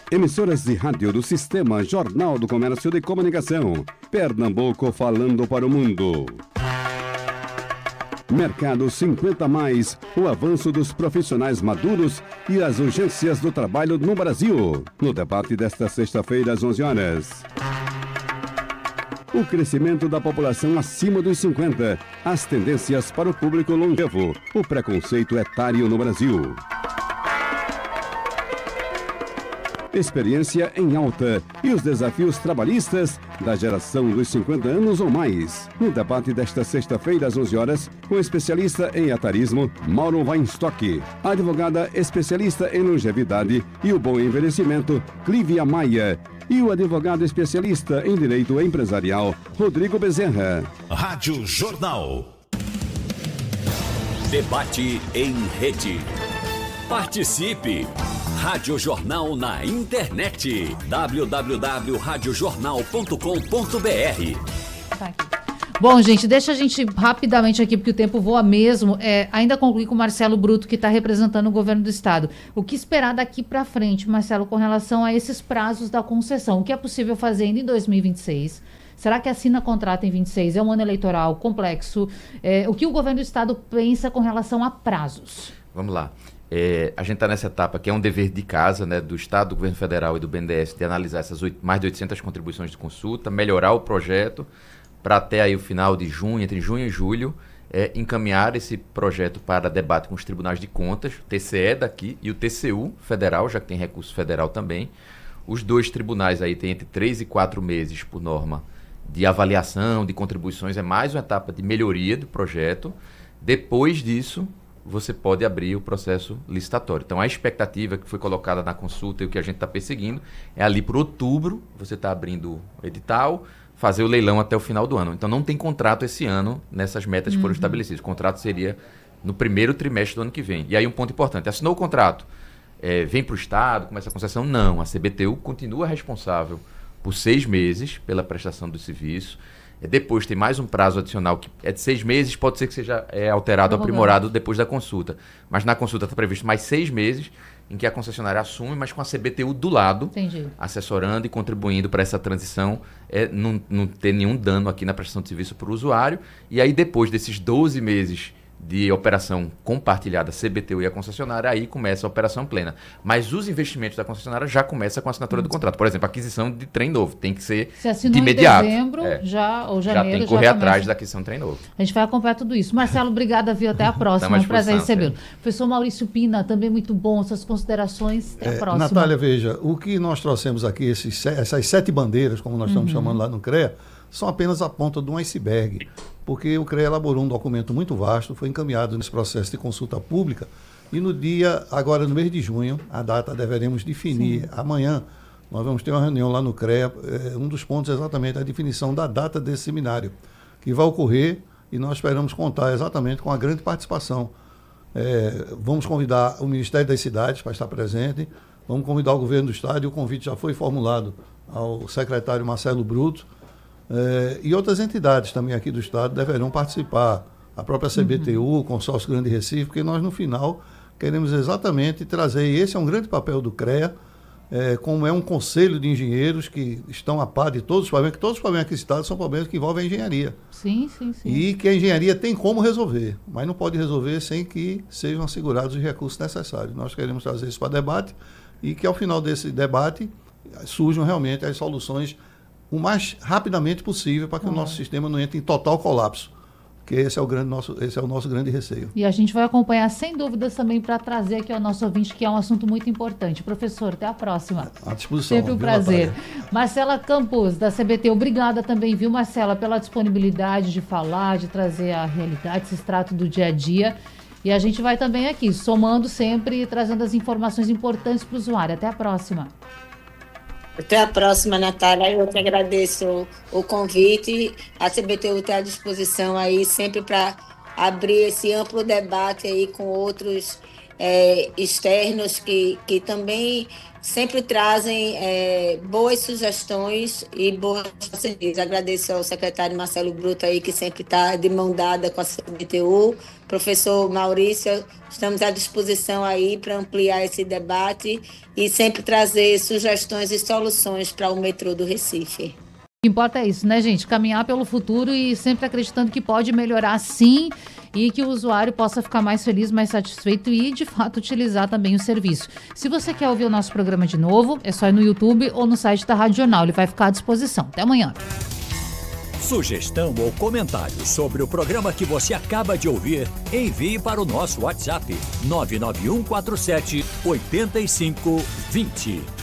Emissoras de rádio do Sistema Jornal do Comércio de Comunicação. Pernambuco falando para o mundo. Mercado 50 Mais, o avanço dos profissionais maduros e as urgências do trabalho no Brasil. No debate desta sexta-feira às 11 horas. O crescimento da população acima dos 50, as tendências para o público longevo, o preconceito etário no Brasil. Experiência em alta e os desafios trabalhistas da geração dos 50 anos ou mais. No debate desta sexta-feira às 11 horas, com o especialista em etarismo, Mauro Weinstock, a advogada especialista em longevidade e o bom envelhecimento, Clívia Maia, e o advogado especialista em direito empresarial, Rodrigo Bezerra. Rádio Jornal. Debate em rede. Participe! Rádio Jornal na internet. www.radiojornal.com.br. Bom, gente, deixa a gente rapidamente aqui, porque o tempo voa mesmo, ainda concluir com o Marcelo Bruto, que está representando o governo do estado. O que esperar daqui para frente, Marcelo, com relação a esses prazos da concessão? O que é possível fazer ainda em 2026? Será que assina contrato em 26? É um ano eleitoral complexo. O que o governo do estado pensa com relação a prazos? Vamos lá. A gente está nessa etapa que é um dever de casa, né, do Estado, do Governo Federal e do BNDES de analisar essas mais de 800 contribuições de consulta, melhorar o projeto para até aí o final de junho, entre junho e julho, encaminhar esse projeto para debate com os tribunais de contas, o TCE daqui e o TCU federal, já que tem recurso federal também. Os dois tribunais aí têm entre 3 e 4 meses, por norma, de avaliação, de contribuições, é mais uma etapa de melhoria do projeto. Depois disso, você pode abrir o processo licitatório. Então, a expectativa que foi colocada na consulta e o que a gente está perseguindo é ali por outubro, você está abrindo o edital, fazer o leilão até o final do ano. Então, não tem contrato esse ano nessas metas que foram estabelecidas. O contrato seria no primeiro trimestre do ano que vem. E aí, um ponto importante, assinou o contrato, vem para o Estado, começa a concessão? Não, a CBTU continua responsável por 6 meses pela prestação do serviço. Depois tem mais um prazo adicional que é de 6 meses, pode ser que seja alterado, aprimorado depois da consulta. Mas na consulta está previsto mais 6 meses em que a concessionária assume, mas com a CBTU do lado, Entendi, assessorando e contribuindo para essa transição, não ter nenhum dano aqui na prestação de serviço para o usuário. E aí depois desses 12 meses de operação compartilhada, CBTU e a concessionária, aí começa a operação plena. Mas os investimentos da concessionária já começam com a assinatura do contrato. Por exemplo, a aquisição de trem novo tem que ser de imediato. Em dezembro, ou janeiro, já tem que correr atrás da aquisição de trem novo. A gente vai acompanhar tudo isso. Marcelo, obrigada, viu? Até a próxima. É um prazer recebê-lo. Professor Maurício Pina, também muito bom. Suas considerações. Até a próxima. Natália, veja, o que nós trouxemos aqui, essas 7 bandeiras, como nós estamos chamando lá no CREA, são apenas a ponta de um iceberg, porque o CREA elaborou um documento muito vasto, foi encaminhado nesse processo de consulta pública, e agora no mês de junho, a data deveremos definir. Sim. Amanhã nós vamos ter uma reunião lá no CREA, um dos pontos é exatamente a definição da data desse seminário, que vai ocorrer, e nós esperamos contar exatamente com a grande participação. Vamos convidar o Ministério das Cidades para estar presente, vamos convidar o governo do Estado, e o convite já foi formulado ao secretário Marcelo Bruto, e outras entidades também aqui do Estado deverão participar, a própria CBTU, o Consórcio Grande Recife, porque nós, no final, queremos exatamente trazer, e esse é um grande papel do CREA, como é um conselho de engenheiros que estão a par de todos os problemas aqui citados são problemas que envolvem a engenharia. Sim. E que a engenharia tem como resolver, mas não pode resolver sem que sejam assegurados os recursos necessários. Nós queremos trazer isso para debate e que, ao final desse debate, surjam realmente as soluções o mais rapidamente possível para que o nosso sistema não entre em total colapso, que esse é o nosso grande receio. E a gente vai acompanhar sem dúvidas também para trazer aqui ao nosso ouvinte, que é um assunto muito importante. Professor, até a próxima. À disposição. Sempre um prazer. Marcela Campos, da CBT, obrigada também, viu, Marcela, pela disponibilidade de falar, de trazer a realidade, esse extrato do dia a dia. E a gente vai também aqui, somando sempre e trazendo as informações importantes para o usuário. Até a próxima. Até a próxima, Natália. Eu te agradeço o convite. A CBTU está à disposição aí sempre para abrir esse amplo debate aí com outros externos que também sempre trazem boas sugestões e boas parcerias. Agradeço ao secretário Marcelo Bruto aí, que sempre está de mão dada com a CBTU. Professor Maurício, estamos à disposição aí para ampliar esse debate e sempre trazer sugestões e soluções para o metrô do Recife. O que importa é isso, né, gente? Caminhar pelo futuro e sempre acreditando que pode melhorar sim e que o usuário possa ficar mais feliz, mais satisfeito e, de fato, utilizar também o serviço. Se você quer ouvir o nosso programa de novo, é só ir no YouTube ou no site da Rádio Jornal. Ele vai ficar à disposição. Até amanhã. Sugestão ou comentário sobre o programa que você acaba de ouvir, envie para o nosso WhatsApp 99147 8520.